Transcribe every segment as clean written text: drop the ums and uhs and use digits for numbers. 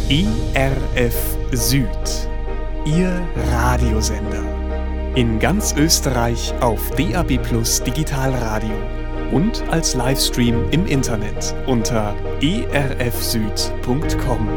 ERF Süd, Ihr Radiosender. In ganz Österreich auf DAB+ Digitalradio und als Livestream im Internet unter erfsüd.com.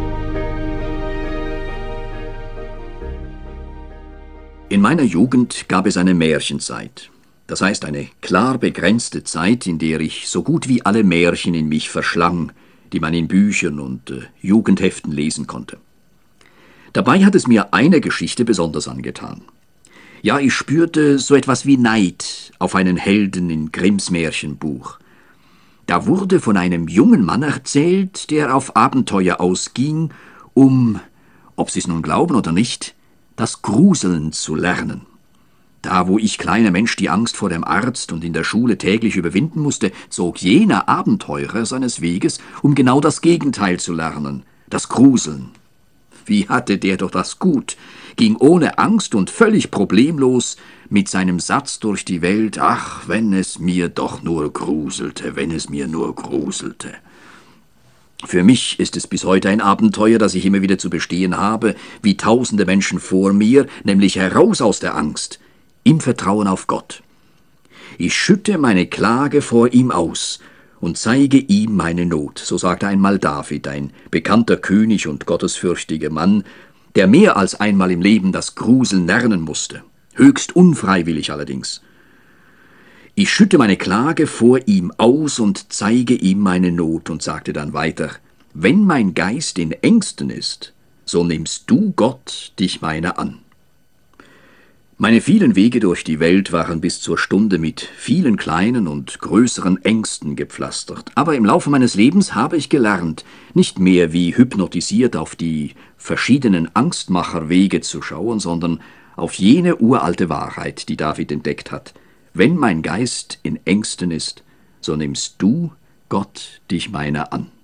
In meiner Jugend gab es eine Märchenzeit. Das heißt eine klar begrenzte Zeit, in der ich so gut wie alle Märchen in mich verschlang, die man in Büchern und Jugendheften lesen konnte. Dabei hat es mir eine Geschichte besonders angetan. Ja, ich spürte so etwas wie Neid auf einen Helden in Grimms Märchenbuch. Da wurde von einem jungen Mann erzählt, der auf Abenteuer ausging, um, ob Sie es nun glauben oder nicht, das Gruseln zu lernen. Da, wo ich, kleiner Mensch, die Angst vor dem Arzt und in der Schule täglich überwinden musste, zog jener Abenteurer seines Weges, um genau das Gegenteil zu lernen, das Gruseln. Wie hatte der doch das gut, ging ohne Angst und völlig problemlos mit seinem Satz durch die Welt: »Ach, wenn es mir doch nur gruselte, wenn es mir nur gruselte.« Für mich ist es bis heute ein Abenteuer, das ich immer wieder zu bestehen habe, wie tausende Menschen vor mir, nämlich heraus aus der Angst, im Vertrauen auf Gott. Ich schütte meine Klage vor ihm aus und zeige ihm meine Not, so sagte einmal David, ein bekannter König und gottesfürchtiger Mann, der mehr als einmal im Leben das Gruseln lernen musste, höchst unfreiwillig allerdings. Ich schütte meine Klage vor ihm aus und zeige ihm meine Not und sagte dann weiter: Wenn mein Geist in Ängsten ist, so nimmst du, Gott, dich meiner an. Meine vielen Wege durch die Welt waren bis zur Stunde mit vielen kleinen und größeren Ängsten gepflastert. Aber im Laufe meines Lebens habe ich gelernt, nicht mehr wie hypnotisiert auf die verschiedenen Angstmacherwege zu schauen, sondern auf jene uralte Wahrheit, die David entdeckt hat: Wenn mein Geist in Ängsten ist, so nimmst du, Gott, dich meiner an.